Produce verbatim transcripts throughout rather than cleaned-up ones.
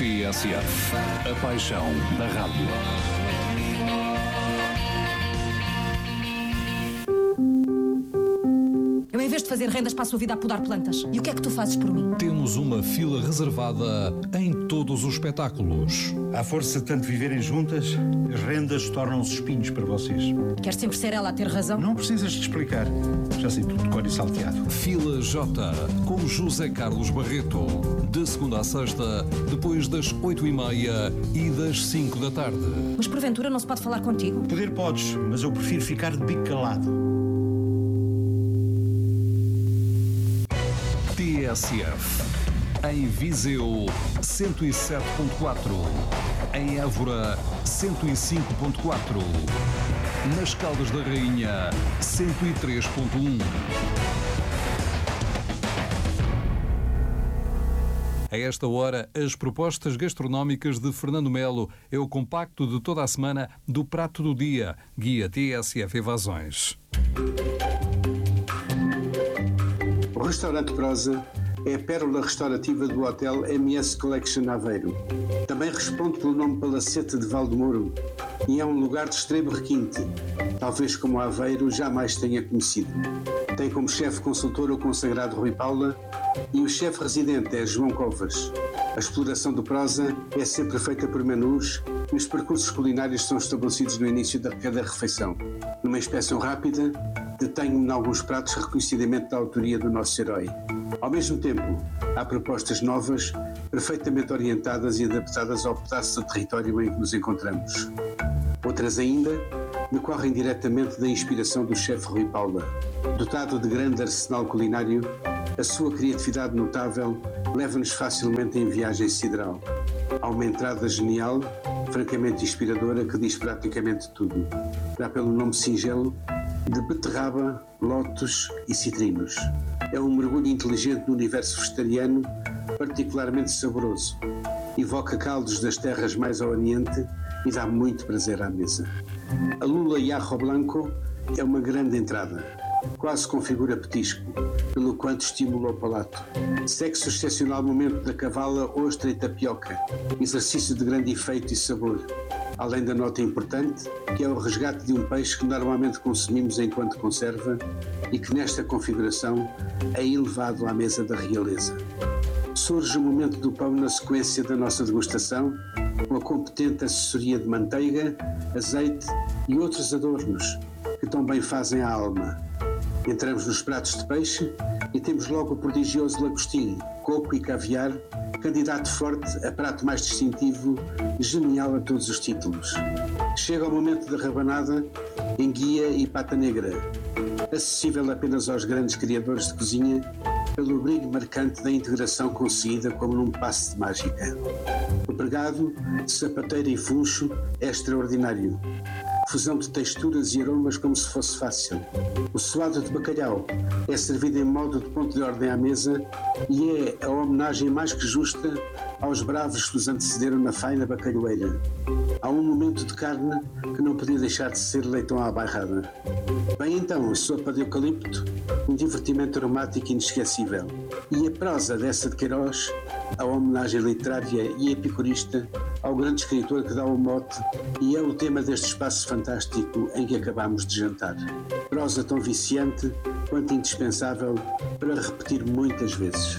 T S F, a paixão da rádio. Eu, em vez de fazer rendas, passo a vida a podar plantas. E o que é que tu fazes por mim? Temos uma fila reservada em todos os espetáculos. À força de tanto viverem juntas, as rendas tornam-se espinhos para vocês. Quer sempre ser ela a ter razão? Não precisas de explicar. Já sei tudo de cor e salteado. Fila J, com José Carlos Barreto. De segunda a sexta, depois das oito e meia e das cinco da tarde. Mas porventura não se pode falar contigo? Poder podes, mas eu prefiro ficar de bico calado. T S F, em Viseu cento e sete ponto quatro, em Évora cento e cinco ponto quatro, nas Caldas da Rainha cento e três ponto um. A esta hora, as propostas gastronómicas de Fernando Melo é o compacto de toda a semana do Prato do Dia, guia T S F Evasões. O restaurante Prosa é a pérola restaurativa do Hotel M S Collection Aveiro. Também responde pelo nome Palacete de Valdemoro e é um lugar de extremo requinte, talvez como Aveiro jamais tenha conhecido. Tem como chefe consultor o consagrado Rui Paula e o chefe residente é João Covas. A exploração do Prosa é sempre feita por menus e os percursos culinários são estabelecidos no início de cada refeição. Numa inspeção rápida, detenho-me em alguns pratos reconhecidamente da autoria do nosso herói. Ao mesmo tempo, há propostas novas, perfeitamente orientadas e adaptadas ao pedaço de território em que nos encontramos. Outras ainda decorrem diretamente da inspiração do chefe Rui Paula. Dotado de grande arsenal culinário, a sua criatividade notável leva-nos facilmente em viagem sideral. Há uma entrada genial, francamente inspiradora, que diz praticamente tudo. Dá pelo nome singelo de beterraba, lótus e citrinos. É um mergulho inteligente no universo vegetariano, particularmente saboroso. Evoca caldos das terras mais ao oriente e dá muito prazer à mesa. A lula e arro blanco é uma grande entrada, quase configura petisco, pelo quanto estimula o palato. Segue-se o excepcional momento da cavala, ostra e tapioca, exercício de grande efeito e sabor, além da nota importante, que é o resgate de um peixe que normalmente consumimos enquanto conserva e que nesta configuração é elevado à mesa da realeza. Surge o momento do pão na sequência da nossa degustação, com a competente assessoria de manteiga, azeite e outros adornos, que tão bem fazem à alma. Entramos nos pratos de peixe e temos logo o prodigioso lagostim, coco e caviar, candidato forte a prato mais distintivo, genial a todos os títulos. Chega o momento da rabanada, enguia e pata negra, acessível apenas aos grandes criadores de cozinha, pelo brilho marcante da integração conseguida como num passe de mágica. O pregado, de sapateira e funcho, é extraordinário. Fusão de texturas e aromas como se fosse fácil. O suado de bacalhau é servido em modo de ponto de ordem à mesa e é a homenagem mais que justa aos bravos que nos antecederam na faina bacalhoeira. Há um momento de carne que não podia deixar de ser leitão à bairrada. Bem então, a sopa de eucalipto, um divertimento aromático inesquecível. E a prosa dessa de Queiroz, a homenagem literária e epicurista ao grande escritor que dá o mote e é o tema deste espaço fantástico em que acabamos de jantar. Prosa tão viciante quanto indispensável para repetir muitas vezes.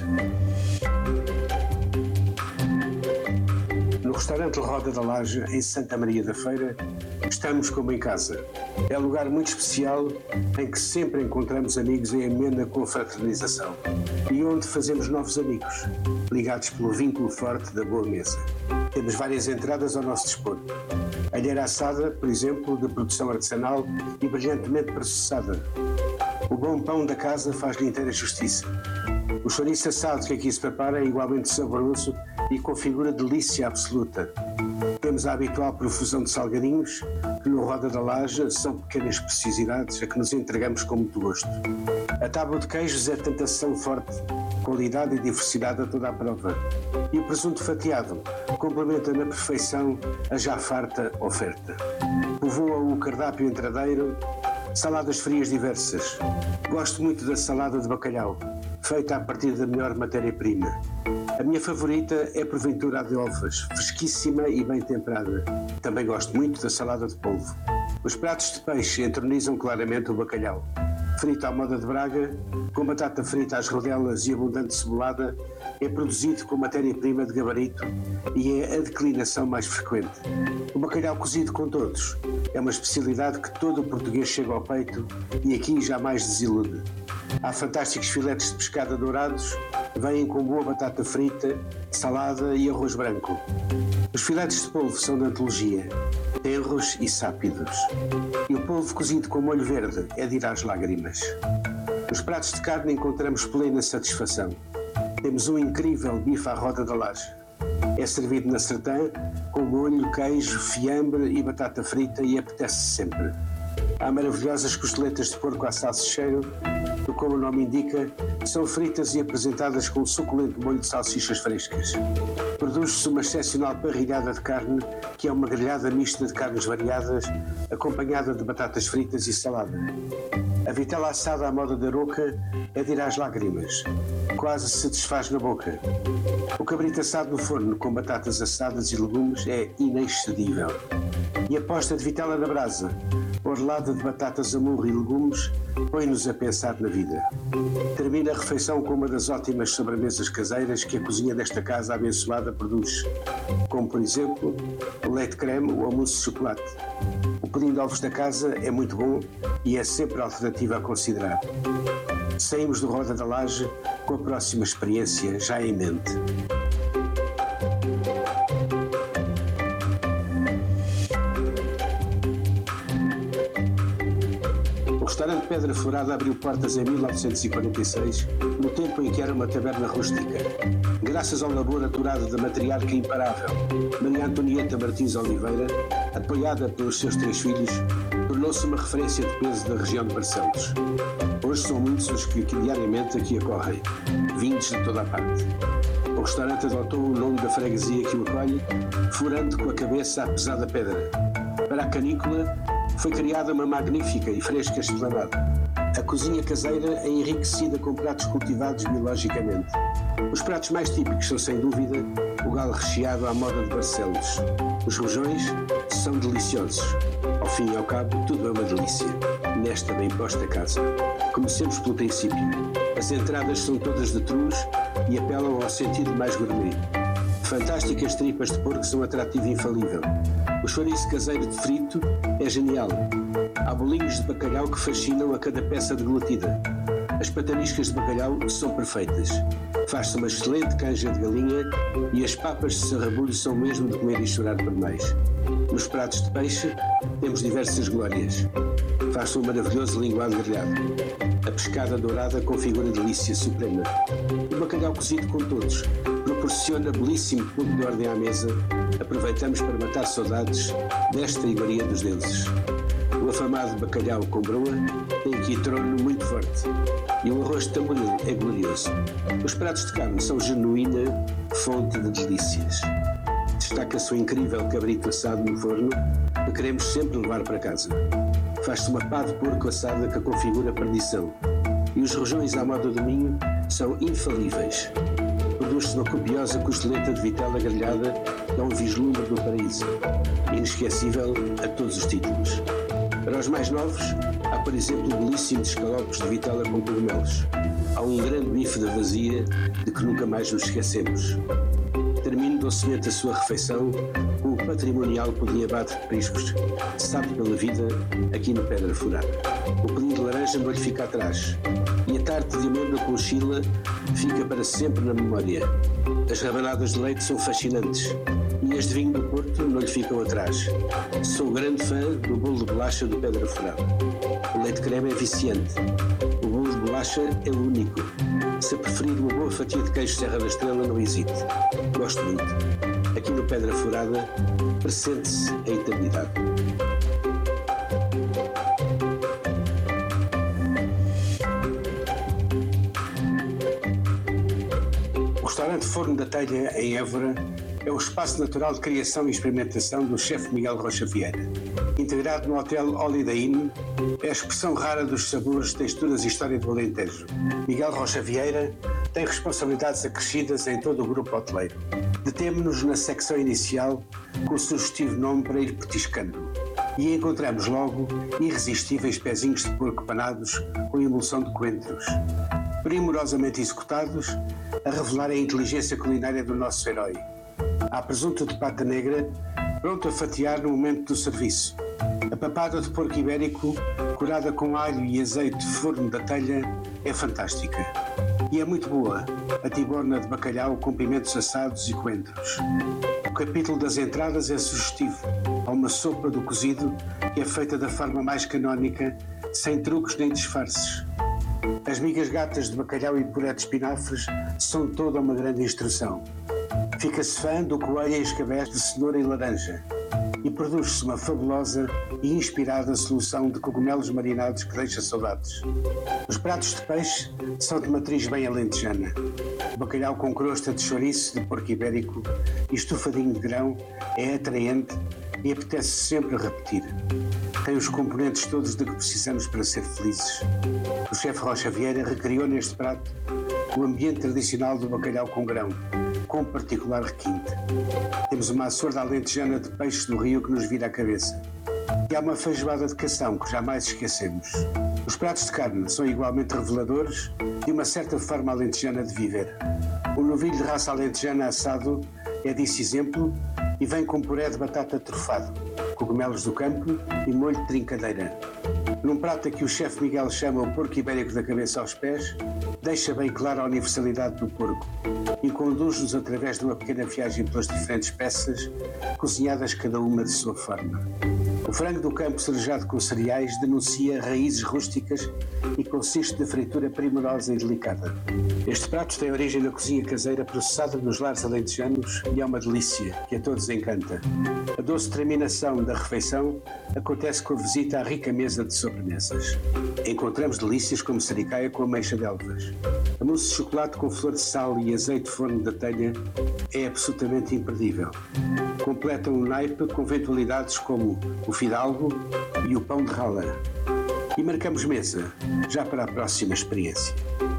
No restaurante Roda da Laje, em Santa Maria da Feira, estamos como em casa. É um lugar muito especial em que sempre encontramos amigos em amena confraternização e onde fazemos novos amigos, ligados pelo vínculo forte da boa mesa. Temos várias entradas ao nosso dispor. Alheira assada, por exemplo, de produção artesanal e brilhantemente processada. O bom pão da casa faz-lhe inteira justiça. O chouriço assado que aqui se prepara é igualmente saboroso e configura delícia absoluta. Temos a habitual profusão de salgadinhos, que no Roda da Laje são pequenas preciosidades a que nos entregamos com muito gosto. A tábua de queijos é tentação forte, qualidade e diversidade a toda a prova. E o presunto fatiado complementa na perfeição a já farta oferta. Povoa o cardápio entradeiro, saladas frias diversas. Gosto muito da salada de bacalhau, feita a partir da melhor matéria-prima. A minha favorita é porventura a de ovas, fresquíssima e bem temperada. Também gosto muito da salada de polvo. Os pratos de peixe entronizam claramente o bacalhau. Frito à moda de Braga, com batata frita às rodelas e abundante cebolada, é produzido com matéria-prima de gabarito e é a declinação mais frequente. O bacalhau cozido com todos é uma especialidade que todo o português chega ao peito e aqui jamais desilude. Há fantásticos filetes de pescada dourados, vêm com boa batata frita, salada e arroz branco. Os filetes de polvo são de antologia, tenros e sápidos. E o polvo cozido com molho verde é de ir às lágrimas. Nos pratos de carne encontramos plena satisfação. Temos um incrível bife à roda da laje. É servido na sertã, com molho, queijo, fiambre e batata frita e apetece sempre. Há maravilhosas costeletas de porco à salsicheiro, que, como o nome indica, são fritas e apresentadas com um suculento molho de salsichas frescas. Produz-se uma excepcional parrilhada de carne, que é uma grelhada mista de carnes variadas, acompanhada de batatas fritas e salada. A vitela assada à moda da Aroca é de ir às lágrimas. Quase se desfaz na boca. O cabrito assado no forno com batatas assadas e legumes é inexcedível. E a posta de vitela na brasa, orlada de batatas a murro e legumes, põe-nos a pensar na vida. Termina a refeição com uma das ótimas sobremesas caseiras que a cozinha desta casa abençoada produz, como, por exemplo, o leite creme ou a mousse de chocolate. O pudim de ovos da casa é muito bom e é sempre a alternativa a considerar. Saímos do Roda da Laje com a próxima experiência já em mente. O restaurante Pedra Furada abriu portas em mil novecentos e quarenta e seis, no tempo em que era uma taberna rústica. Graças ao labor aturado da matriarca imparável, Maria Antonieta Martins Oliveira, apoiada pelos seus três filhos, tornou-se uma referência de peso da região de Barcelos. Hoje são muitos os que diariamente aqui acorrem, vindos de toda a parte. O restaurante adotou o nome da freguesia que o acolhe, furando com a cabeça a pesada pedra. Para a canícula, foi criada uma magnífica e fresca esplanada. A cozinha caseira é enriquecida com pratos cultivados biologicamente. Os pratos mais típicos são, sem dúvida, o galo recheado à moda de Barcelos. Os rojões são deliciosos. Ao fim e ao cabo, tudo é uma delícia, nesta bem posta casa. Comecemos pelo princípio. As entradas são todas de trus e apelam ao sentido mais gourmet. Fantásticas tripas de porco são atrativo infalível. O chouriço caseiro de frito é genial. Há bolinhos de bacalhau que fascinam a cada peça deglutada. As pataniscas de bacalhau são perfeitas. Faz-se uma excelente canja de galinha e as papas de sarrabulho são mesmo de comer e chorar por mais. Nos pratos de peixe temos diversas glórias. Faz-se um maravilhoso linguado grelhado. A pescada dourada configura delícia suprema. O bacalhau cozido com todos proporciona belíssimo ponto de ordem à mesa. Aproveitamos para matar saudades desta iguaria dos deuses. O afamado bacalhau com broa tem aqui trono muito forte e o arroz de tamboril é glorioso. Os pratos de carne são genuína fonte de delícias. Destaca-se o incrível cabrito assado no forno que queremos sempre levar para casa. Faz-se uma pá de porco assada que configura a perdição. E os rojões à moda do Minho são infalíveis. Produz-se uma copiosa costeleta de vitela grelhada que é um vislumbre do paraíso. Inesquecível a todos os títulos. Para os mais novos, há, por exemplo, belíssimos escalopes de vitela com cogumelos. Há um grande bife da vazia de que nunca mais nos esquecemos. Termino docemente a sua refeição com o patrimonial pudim abate de priscos, sabe pela vida aqui no Pedra Furada. O pudim de laranja não lhe fica atrás e a tarte de amêndoa com chila fica para sempre na memória. As rabanadas de leite são fascinantes e as de vinho do Porto não lhe ficam atrás. Sou grande fã do bolo de bolacha do Pedra Furada. O leite creme é viciante. O bolo de bolacha é o único. Se preferir uma boa fatia de queijo Serra da Estrela, não hesite. Gosto muito. Aqui no Pedra Furada, pressente-se a eternidade. O restaurante Forno da Telha, em Évora, é o espaço natural de criação e experimentação do chefe Miguel Rocha Vieira. Integrado no Hotel Holiday Inn, é a expressão rara dos sabores, texturas e história do Alentejo. Miguel Rocha Vieira tem responsabilidades acrescidas em todo o grupo hoteleiro. Detemo-nos na secção inicial com o sugestivo nome para ir petiscando e encontramos logo irresistíveis pezinhos de porco panados com emulsão de coentros, primorosamente executados a revelar a inteligência culinária do nosso herói. Há presunto de pata negra pronto a fatiar no momento do serviço. A papada de porco ibérico, curada com alho e azeite de forno da telha, é fantástica. E é muito boa a tiborna de bacalhau com pimentos assados e coentros. O capítulo das entradas é sugestivo. Há uma sopa do cozido que é feita da forma mais canónica, sem truques nem disfarces. As migas gatas de bacalhau e puré de espinafres são toda uma grande instrução. Fica-se fã do coelho em escabés de cenoura e laranja e produz-se uma fabulosa e inspirada solução de cogumelos marinados que deixa saudades. Os pratos de peixe são de matriz bem alentejana. O bacalhau com crosta de chouriço de porco ibérico e estufadinho de grão é atraente e apetece sempre a repetir. Tem os componentes todos de que precisamos para ser felizes. O chefe Rocha Vieira recriou neste prato o ambiente tradicional do bacalhau com grão, com particular requinte. Temos uma açorda alentejana de peixe do rio que nos vira a cabeça. E há uma feijoada de cação que jamais esquecemos. Os pratos de carne são igualmente reveladores de uma certa forma alentejana de viver. O novilho de raça alentejana assado é disso exemplo e vem com puré de batata trufado, cogumelos do campo e molho de trincadeira. Num prato a que o chefe Miguel chama o porco ibérico da cabeça aos pés, deixa bem clara a universalidade do porco e conduz-nos através de uma pequena viagem pelas diferentes peças, cozinhadas cada uma de sua forma. O frango do campo cerejado com cereais denuncia raízes rústicas e consiste de fritura primorosa e delicada. Este prato tem origem na cozinha caseira processada nos lares alentejanos e é uma delícia que a todos encanta. A doce terminação da refeição acontece com a visita à rica mesa de sobremesas. Encontramos delícias como sericaia com ameixa de elvas. A mousse de chocolate com flor de sal e azeite de forno da telha é absolutamente imperdível. Completa um naipe com eventualidades como o fidalgo e o pão de rala. E marcamos mesa, já para a próxima experiência.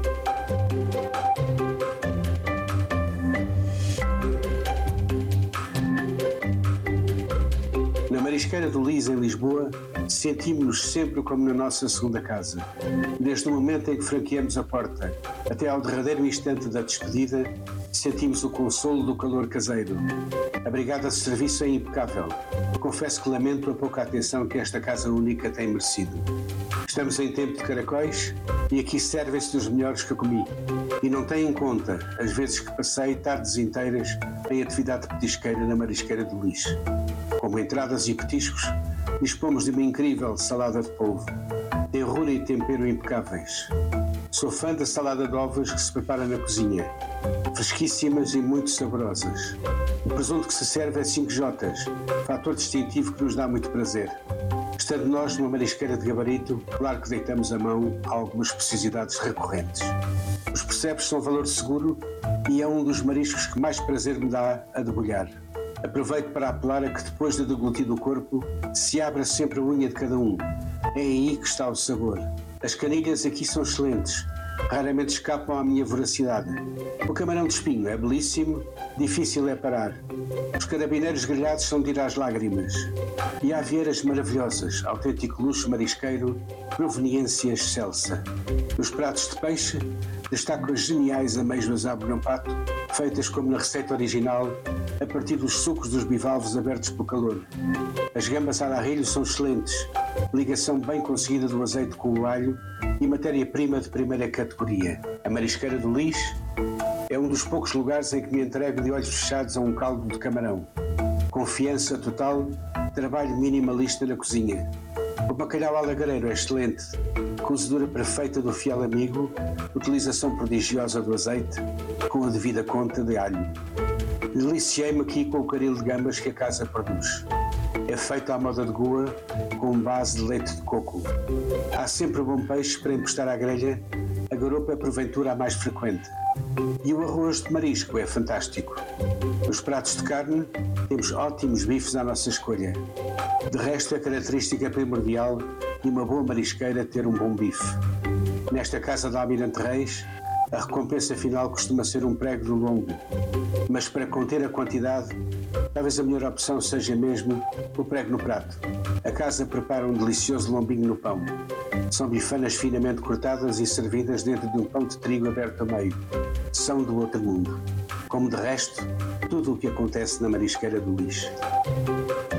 Na Marisqueira do Lis, em Lisboa, sentimos-nos sempre como na nossa segunda casa. Desde o momento em que franqueamos a porta até ao derradeiro instante da despedida, sentimos o consolo do calor caseiro. A brigada de serviço é impecável. Confesso que lamento a pouca atenção que esta casa única tem merecido. Estamos em tempo de caracóis e aqui servem-se dos melhores que comi. E não têm em conta as vezes que passei tardes inteiras em atividade petisqueira na Marisqueira do Lis. Como entradas e petiscos, dispomos de uma incrível salada de polvo, tenrura e tempero impecáveis. Sou fã da salada de ovos que se prepara na cozinha, fresquíssimas e muito saborosas. O presunto que se serve é cinco jotas, fator distintivo que nos dá muito prazer. Estando nós numa marisqueira de gabarito, claro que deitamos a mão a algumas preciosidades recorrentes. Os percebes são valor seguro e é um dos mariscos que mais prazer me dá a debulhar. Aproveito para apelar a que depois de deglutido o corpo, se abra sempre a unha de cada um. É aí que está o sabor. As canilhas aqui são excelentes, raramente escapam à minha voracidade. O camarão de espinho é belíssimo, difícil é parar. Os carabineiros grelhados são de ir às lágrimas. E há vieiras maravilhosas, autêntico luxo marisqueiro, proveniência excelsa. Nos pratos de peixe, destaco as geniais amêijoas à bonaparte, feitas como na receita original, a partir dos sucos dos bivalves abertos pelo calor. As gambas a l'arrilho são excelentes, ligação bem conseguida do azeite com o alho e matéria-prima de primeira categoria. A Marisqueira do Lis é um dos poucos lugares em que me entrego de olhos fechados a um caldo de camarão. Confiança total, trabalho minimalista na cozinha. O bacalhau alagareiro é excelente, cozedura perfeita do fiel amigo, utilização prodigiosa do azeite, com a devida conta de alho. Deliciei-me aqui com o caril de gambas que a casa produz. É feito à moda de Goa, com base de leite de coco. Há sempre bom peixe para encostar à grelha, a garopa é porventura a mais frequente. E o arroz de marisco é fantástico. Nos pratos de carne, temos ótimos bifes à nossa escolha. De resto, é característica primordial de uma boa marisqueira ter um bom bife. Nesta casa de Almirante Reis, A recompensa final costuma ser um prego no lombo, mas para conter a quantidade, talvez a melhor opção seja mesmo o prego no prato. A casa prepara um delicioso lombinho no pão. São bifanas finamente cortadas e servidas dentro de um pão de trigo aberto a meio. São do outro mundo. Como de resto, tudo o que acontece na marisqueira do Luís.